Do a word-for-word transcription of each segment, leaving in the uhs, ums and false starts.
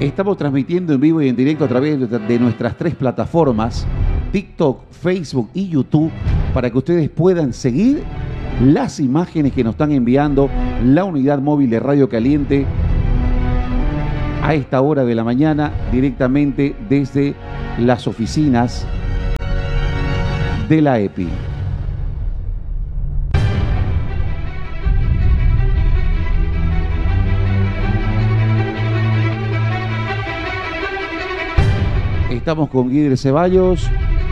Estamos transmitiendo en vivo y en directo a través de nuestras tres plataformas, TikTok, Facebook y YouTube, para que ustedes puedan seguir las imágenes que nos están enviando la unidad móvil de Radio Caliente a esta hora de la mañana, directamente desde las oficinas de la E P I. Estamos con Guider Ceballos,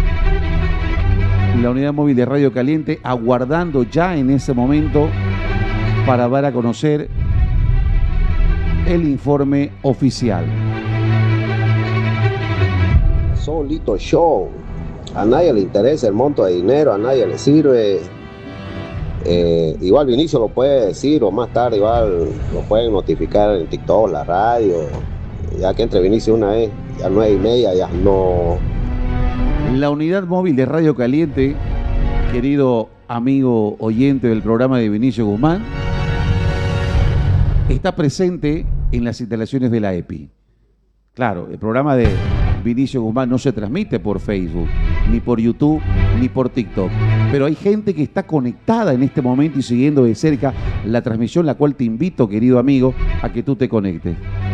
la unidad móvil de Radio Caliente, aguardando ya en ese momento para dar a conocer el informe oficial. Solito show. A nadie le interesa el monto de dinero, a nadie le sirve. Eh, igual Vinicio lo puede decir, o más tarde igual lo pueden notificar en TikTok, la radio. Ya que entre Vinicio una vez, ya nueve y media, ya no. La unidad móvil de Radio Caliente, querido amigo oyente del programa de Vinicio Guzmán, está presente en las instalaciones de la E P I. Claro, el programa de Vinicio Guzmán no se transmite por Facebook, ni por YouTube, ni por TikTok. Pero hay gente que está conectada en este momento y siguiendo de cerca la transmisión, la cual te invito, querido amigo, a que tú te conectes.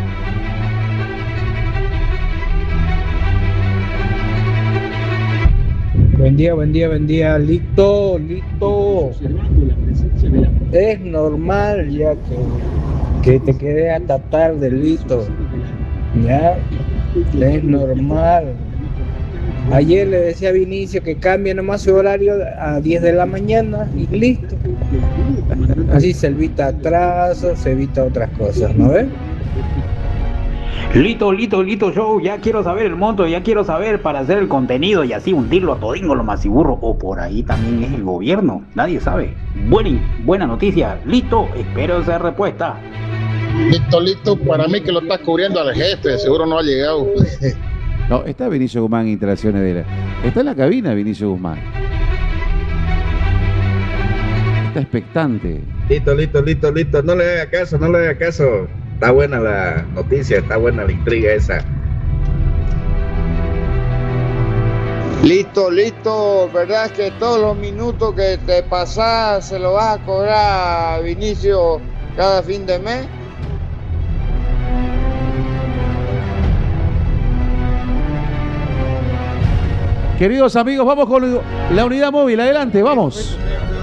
Buen día, buen día, buen día. Listo, listo. Es normal ya que, que te quede hasta tarde, listo. Ya, es normal. Ayer le decía a Vinicio que cambie nomás su horario a diez de la mañana y listo. Así se evita atrasos, se evita otras cosas, ¿no ves? Lito, Lito, Lito Show, ya quiero saber el monto, ya quiero saber para hacer el contenido y así hundirlo a todingo lo masiburro. O por ahí también es el gobierno, nadie sabe. Buena, buena noticia, Lito, espero esa respuesta. Listo, listo, para mí que lo está cubriendo al jefe, seguro no ha llegado. No, está Vinicio Guzmán en instalaciones de la... Está en la cabina Vinicio Guzmán. Está expectante. Listo, listo, listo, listo, no le haga caso, no le haga caso. Está buena la noticia, está buena la intriga esa. Listo, listo, ¿verdad que todos los minutos que te pasas se lo vas a cobrar a Vinicio cada fin de mes? Queridos amigos, vamos con la unidad móvil, adelante, vamos.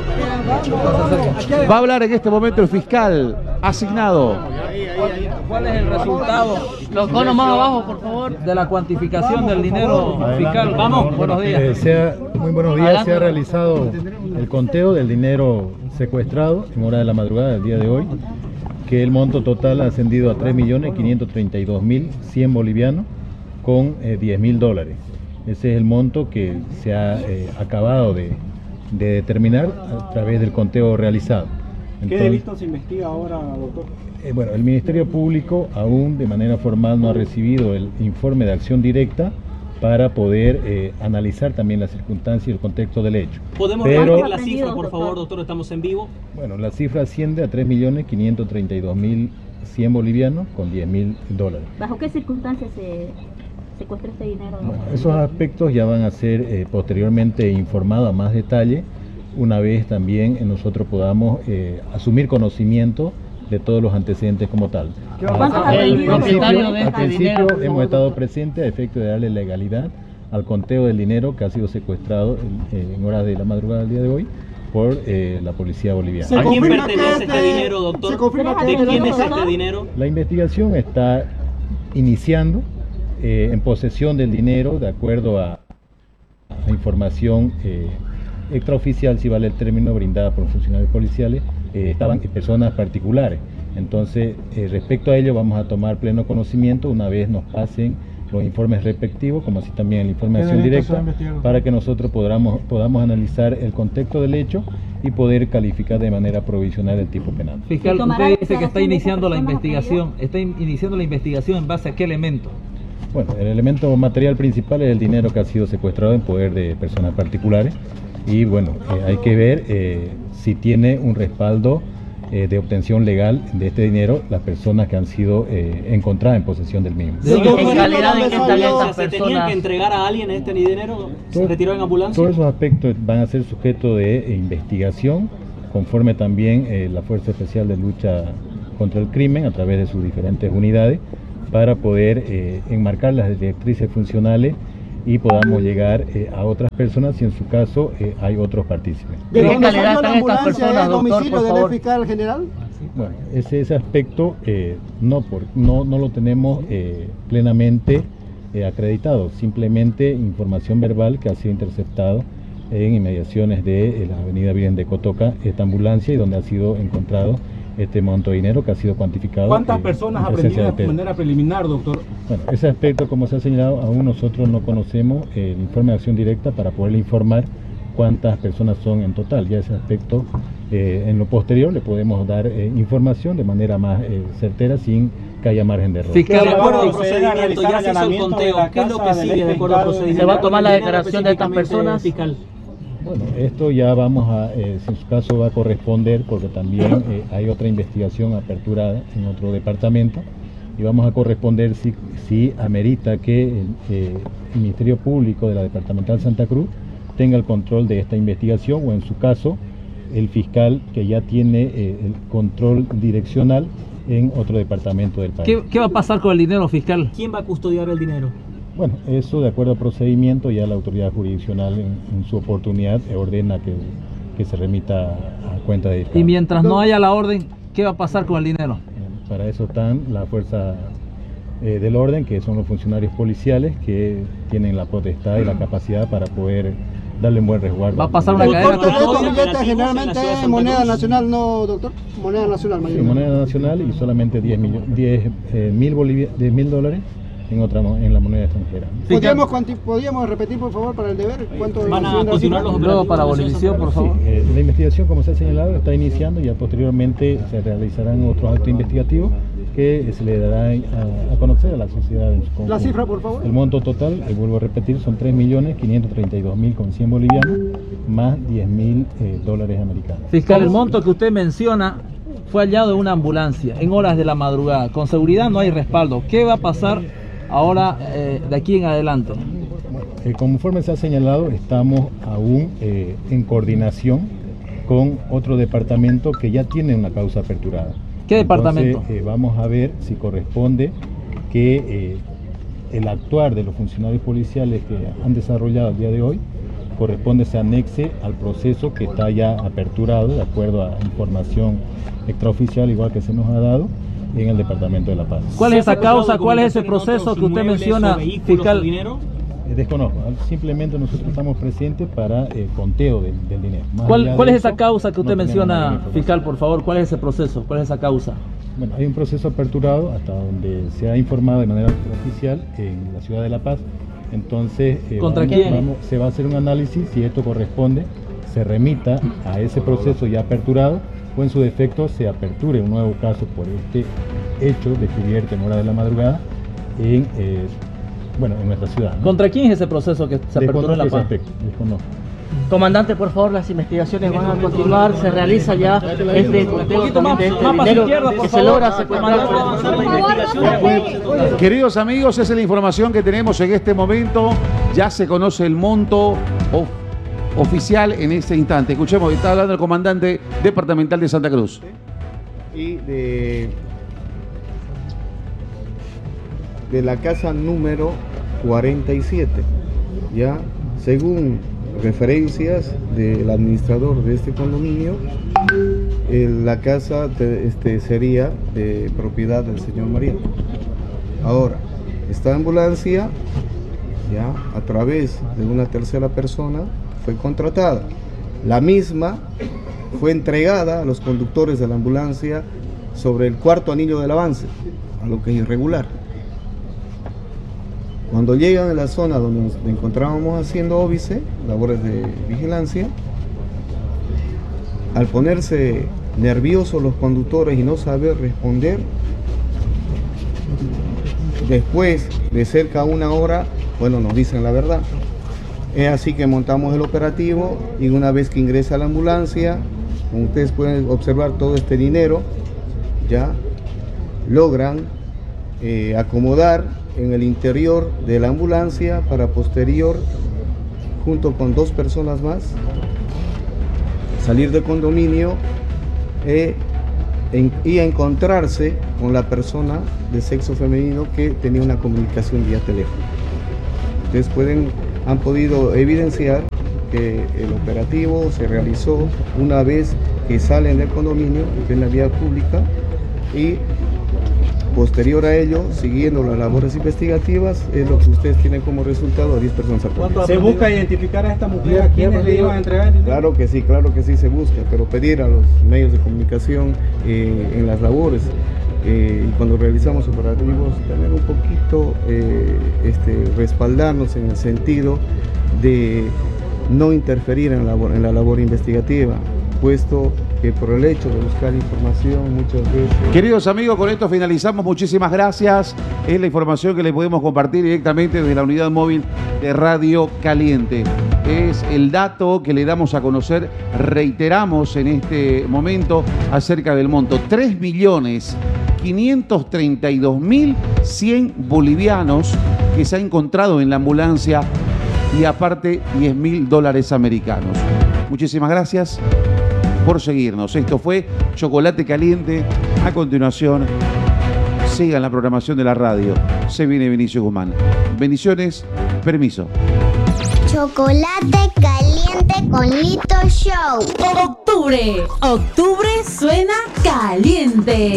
Va a hablar en este momento el fiscal asignado. ¿Cuál es el resultado? Los conos más abajo, por favor. De la cuantificación del dinero fiscal. Vamos, buenos días. Eh, sea, muy buenos días. Adelante. Se ha realizado el conteo del dinero secuestrado en hora de la madrugada del día de hoy, que el monto total ha ascendido a tres millones quinientos treinta y dos mil cien bolivianos con eh, diez mil dólares. Ese es el monto que se ha eh, acabado de, de determinar a través del conteo realizado. Entonces, ¿qué delito se investiga ahora, doctor? Eh, bueno, el Ministerio Público aún de manera formal no ha recibido el informe de acción directa para poder eh, analizar también las circunstancias y el contexto del hecho. ¿Podemos repetir la cifra, por favor, doctor? Estamos en vivo. Bueno, la cifra asciende a tres millones quinientos treinta y dos mil cien bolivianos con diez mil dólares. ¿Bajo qué circunstancias se secuestra este dinero? Bueno, esos aspectos ya van a ser eh, posteriormente informados a más detalle, una vez también eh, nosotros podamos eh, asumir conocimiento de todos los antecedentes como tal. A, el propietario de este dinero hemos dinero, estado presentes a efecto de darle legalidad al conteo del dinero que ha sido secuestrado en, en horas de la madrugada del día de hoy por eh, la policía boliviana. ¿A quién pertenece este dinero, doctor? ¿De quién es este dinero? La investigación está iniciando eh, en posesión del dinero de acuerdo a, a información eh, extraoficial, si vale el término, brindada por funcionarios policiales. Eh, estaban personas particulares. Entonces, eh, respecto a ello vamos a tomar pleno conocimiento una vez nos pasen los informes respectivos, como así también la información directa, para que nosotros podamos, podamos analizar el contexto del hecho y poder calificar de manera provisional el tipo penal. Fiscal, usted dice que está iniciando la investigación. ¿Está in iniciando la investigación en base a qué elemento? Bueno, el elemento material principal es el dinero que ha sido secuestrado en poder de personas particulares y bueno, eh, hay que ver eh, si tiene un respaldo eh, de obtención legal de este dinero las personas que han sido eh, encontradas en posesión del mismo. ¿En calidad de qué están estas ¿Se tenían personas? que entregar a alguien este dinero? ¿Se Todo- retiró en ambulancia? Todos esos aspectos van a ser sujeto de eh, investigación, conforme también eh, la Fuerza Especial de Lucha contra el Crimen a través de sus diferentes unidades, para poder eh, enmarcar las directrices funcionales y podamos llegar eh, a otras personas si en su caso eh, hay otros partícipes. ¿De qué calidad están estas personas, doctor, domicilio por del favor? fiscal general? Bueno, ese, ese aspecto eh, no, por, no, no lo tenemos eh, plenamente eh, acreditado, simplemente información verbal que ha sido interceptado en inmediaciones de eh, la avenida Virgen de Cotoca, esta ambulancia, y donde ha sido encontrado este monto de dinero que ha sido cuantificado. ¿Cuántas eh, personas en presencia aprendieron de Pedro. manera preliminar, doctor? Bueno, ese aspecto, como se ha señalado, aún nosotros no conocemos eh, el informe de acción directa para poderle informar cuántas personas son en total. Ya ese aspecto, eh, en lo posterior, le podemos dar eh, información de manera más eh, certera, sin que haya margen de error. Fiscal, De acuerdo al ¿se procedimiento, ya se hizo el conteo. ¿Qué es lo que sigue de acuerdo al procedimiento? ¿Se va a tomar la declaración de estas personas? Fiscal. Bueno, esto ya vamos a, eh, si en su caso va a corresponder, porque también eh, hay otra investigación aperturada en otro departamento, y vamos a corresponder si, si amerita que el, eh, el Ministerio Público de la Departamental Santa Cruz tenga el control de esta investigación, o en su caso el fiscal que ya tiene eh, el control direccional en otro departamento del país. ¿Qué, qué va a pasar con el dinero, fiscal? ¿Quién va a custodiar el dinero? Bueno, eso de acuerdo al procedimiento, ya la autoridad jurisdiccional en, en su oportunidad eh, ordena que, que se remita a cuenta de fiscal. Y mientras no haya la orden, ¿qué va a pasar con el dinero? Para eso están la fuerza eh, del orden, que son los funcionarios policiales, que tienen la potestad y la capacidad para poder darle un buen resguardo. Va a pasar una cadena Doctor, estos custodia. billetes generalmente es moneda nacional, ¿no, doctor? Moneda nacional, Sí, mayormente. moneda nacional, y solamente diez mil bolivia- diez mil dólares en otra mo- en la moneda extranjera. ¿Podríamos, cuanti- ¿Podríamos repetir, por favor, para el deber? ¿Cuánto Van a asciende la continuar cifra? los Luego para abolición, por favor. Sí, eh, la investigación, como se ha señalado, está iniciando, y ya posteriormente se realizarán otros actos investigativos que se le dará a, a conocer a la sociedad en su conjunto. La cifra, por favor. El monto total, eh, vuelvo a repetir, son tres millones quinientos treinta y dos mil con cien bolivianos, más diez mil eh, dólares americanos. Fiscal, el monto que usted menciona fue hallado en una ambulancia en horas de la madrugada. Con seguridad no hay respaldo. ¿Qué va a pasar ahora eh, de aquí en adelante? Eh, conforme se ha señalado, estamos aún eh, en coordinación con otro departamento que ya tiene una causa aperturada. ¿Qué departamento? Entonces, eh, vamos a ver si corresponde que eh, el actuar de los funcionarios policiales que han desarrollado el día de hoy corresponde se anexe al proceso que está ya aperturado de acuerdo a información extraoficial, igual que se nos ha dado en el Departamento de La Paz. ¿Cuál es esa causa? ¿Cuál es ese proceso que usted menciona, fiscal? Eh, desconozco, simplemente nosotros estamos presentes para el conteo del, del dinero. Más ¿Cuál, allá cuál de es esa eso, causa que usted no tenemos menciona, mayor información. fiscal, por favor? ¿Cuál es ese proceso? ¿Cuál es esa causa? Bueno, hay un proceso aperturado hasta donde se ha informado de manera oficial en la ciudad de La Paz. Entonces, eh, ¿Contra vamos- quién? vamos- se va a hacer un análisis, si esto corresponde, se remita a ese proceso ya aperturado, o en su defecto se aperture un nuevo caso por este hecho descubierto en hora de la madrugada en, eh, bueno, en nuestra ciudad, ¿no? ¿Contra quién es ese proceso que se aperturó en La Desconozco ese Paz? aspecto, desconozco. Comandante, por favor, las investigaciones van a continuar. Se realiza ya este conteo también de este más dinero izquierda, por que se favor. logra secuestrar por Comandante, el avanzar Queridos amigos, esa es la información que tenemos en este momento. Ya se conoce el monto of- oficial en este instante. Escuchemos, está hablando el comandante departamental de Santa Cruz. Y de, de la casa número cuarenta y siete, ya según referencias del administrador de este condominio, eh, la casa te- este, sería de propiedad del señor Mariano. Ahora, esta ambulancia, ya a través de una tercera persona, fue contratada. La misma fue entregada a los conductores de la ambulancia sobre el cuarto anillo del avance, a lo que es irregular. Cuando llegan a la zona donde nos encontrábamos haciendo óbice, labores de vigilancia, al ponerse nerviosos los conductores y no saber responder, después de cerca de una hora, bueno, nos dicen la verdad. Es así que montamos el operativo, y una vez que ingresa la ambulancia, como ustedes pueden observar, todo este dinero ya logran eh, acomodar en el interior de la ambulancia para posterior, junto con dos personas más, salir del condominio eh, en, y encontrarse con la persona de sexo femenino que tenía una comunicación vía teléfono. Ustedes pueden, han podido evidenciar que el operativo se realizó una vez que salen del condominio, en la vía pública, y posterior a ello, siguiendo las labores investigativas, es lo que ustedes tienen como resultado a diez personas arrestadas. ¿Se busca identificar a esta mujer a quienes le iban a entregar el dinero? Claro que sí, claro que sí se busca, pero pedir a los medios de comunicación eh, en las labores eh, y cuando realizamos operativos, tener un poquito, eh, este, respaldarnos en el sentido de no interferir en la labor, en la labor investigativa, puesto que por el hecho de buscar información muchas veces... Queridos amigos, con esto finalizamos. Muchísimas gracias. Es la información que le podemos compartir directamente desde la unidad móvil de Radio Caliente. Es el dato que le damos a conocer, reiteramos en este momento, acerca del monto. tres millones quinientos treinta y dos mil cien bolivianos que se ha encontrado en la ambulancia y aparte diez mil dólares americanos. Muchísimas gracias por seguirnos. Esto fue Chocolate Caliente. A continuación, sigan la programación de la radio. Se viene Vinicio Guzmán. Bendiciones, permiso. Chocolate Caliente con Lito Show. Octubre, octubre suena caliente.